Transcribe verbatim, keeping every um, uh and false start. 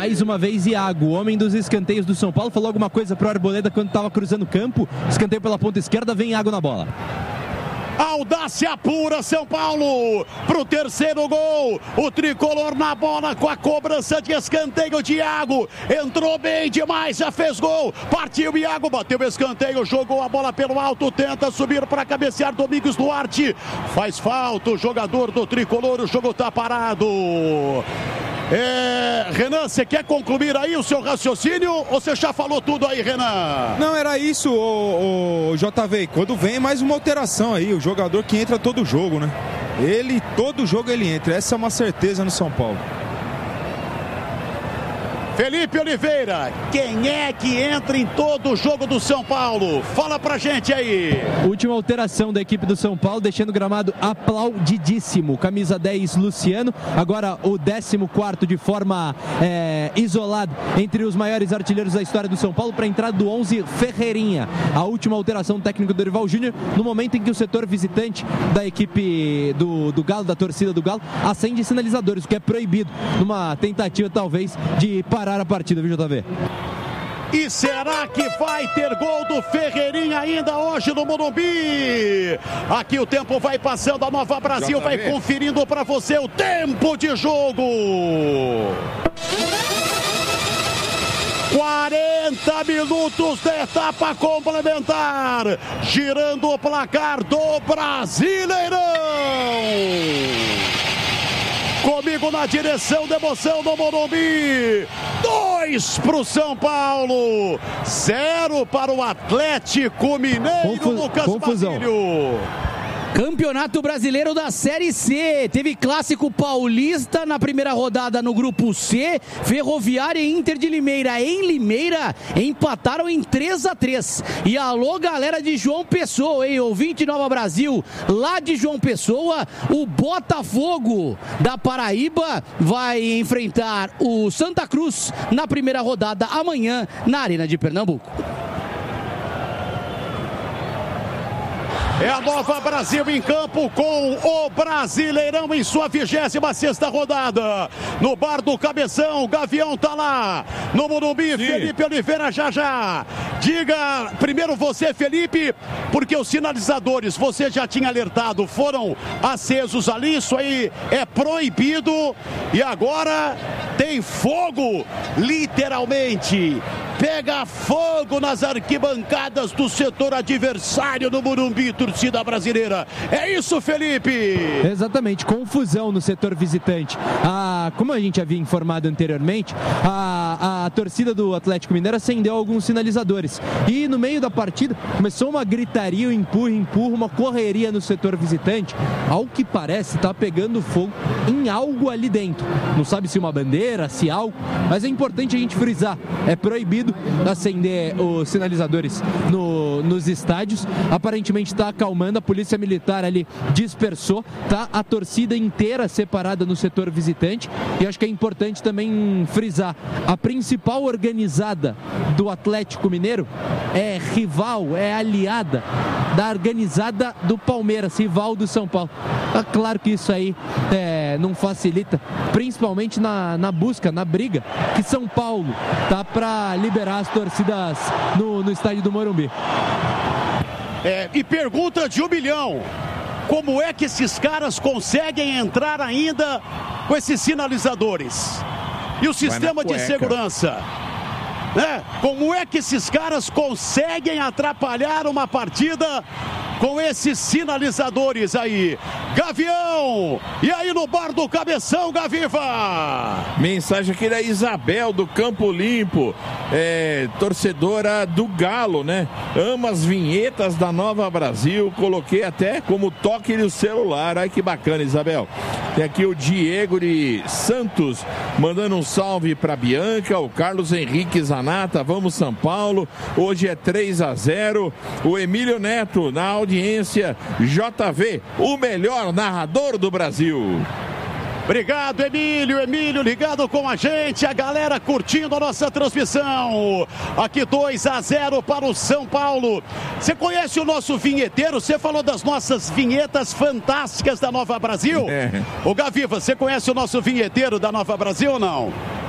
Mais uma vez, Iago, o homem dos escanteios do São Paulo, falou alguma coisa pro Arboleda quando estava cruzando o campo. Escanteio pela ponta esquerda, vem Iago na bola. Audácia pura, São Paulo, pro terceiro gol, o tricolor na bola com a cobrança de escanteio de Iago, entrou bem demais, já fez gol, partiu Iago, bateu o escanteio, jogou a bola pelo alto, tenta subir para cabecear Domingos Duarte, faz falta o jogador do tricolor, o jogo tá parado. É, Renan, você quer concluir aí o seu raciocínio ou você já falou tudo aí, Renan? Não, era isso, o, o J V. Quando vem mais uma alteração aí, o jogador que entra todo jogo, né? Ele, todo jogo ele entra, essa é uma certeza no São Paulo. Felipe Oliveira, quem é que entra em todo o jogo do São Paulo? Fala pra gente aí. Última alteração da equipe do São Paulo, deixando o gramado aplaudidíssimo. Camisa dez, Luciano. Agora o décimo quarto de forma é, isolada entre os maiores artilheiros da história do São Paulo para a entrada do onze, Ferreirinha. A última alteração técnica do Dorival Júnior no momento em que o setor visitante da equipe do, do Galo, da torcida do Galo, acende sinalizadores, o que é proibido numa tentativa talvez de parar a partida, viu, J V? E será que vai ter gol do Ferreirinha ainda hoje no Morumbi? Aqui o tempo vai passando, a Nova Brasil vai conferindo para você o tempo de jogo. quarenta minutos da etapa complementar, girando o placar do Brasileirão. Comigo na direção da emoção do Morumbi. Dois para o São Paulo. Zero para o Atlético Mineiro. Confu- Lucas confusão. Basílio. Campeonato Brasileiro da Série C. Teve Clássico Paulista na primeira rodada no Grupo C. Ferroviária e Inter de Limeira em Limeira empataram em três a três. E alô, galera de João Pessoa, hein? Ouvinte Nova Brasil, lá de João Pessoa, o Botafogo da Paraíba vai enfrentar o Santa Cruz na primeira rodada amanhã na Arena de Pernambuco. É a Nova Brasil em campo com o Brasileirão em sua vigésima sexta rodada. No bar do Cabeção, o Gavião tá lá. No Morumbi, Sim. Felipe Oliveira já já. Diga primeiro você, Felipe, porque os sinalizadores, você já tinha alertado, foram acesos ali. Isso aí é proibido. E agora tem fogo, literalmente. Pega fogo nas arquibancadas do setor adversário no Morumbi, torcida brasileira. É isso, Felipe? Exatamente, confusão no setor visitante. Ah, como a gente havia informado anteriormente, a, a torcida do Atlético Mineiro acendeu alguns sinalizadores. E no meio da partida começou uma gritaria, um empurra, empurra, uma correria no setor visitante. Ao que parece, está pegando fogo em algo ali dentro. Não sabe se uma bandeira, se algo, mas é importante a gente frisar. É proibido acender os sinalizadores no, nos estádios. Aparentemente está acalmando, a polícia militar ali dispersou, tá a torcida inteira separada no setor visitante. E acho que é importante também frisar, a principal organizada do Atlético Mineiro é rival, é aliada da organizada do Palmeiras, rival do São Paulo. É claro que isso aí é, não facilita, principalmente na, na busca, na briga que São Paulo tá para liberar as torcidas no, no estádio do Morumbi. É, e pergunta de um milhão: como é que esses caras conseguem entrar ainda com esses sinalizadores? E o sistema de segurança? Né? Como é que esses caras conseguem atrapalhar uma partida com esses sinalizadores aí? Gavião! E aí no bar do Cabeção, Gaviva! Mensagem aqui da Isabel, do Campo Limpo, é, torcedora do Galo, né? Ama as vinhetas da Nova Brasil, coloquei até como toque no celular. Ai, que bacana, Isabel. Tem aqui o Diego de Santos mandando um salve para Bianca, o Carlos Henrique Zanata, vamos São Paulo, hoje é três a zero. O Emílio Neto na audiência, J V, o melhor narrador do Brasil. Obrigado, Emílio. Emílio ligado com a gente, a galera curtindo a nossa transmissão. Aqui dois a zero para o São Paulo. Você conhece o nosso vinheteiro? Você falou das nossas vinhetas fantásticas da Nova Brasil? É. Ô Gaviva, você conhece o nosso vinheteiro da Nova Brasil ou não?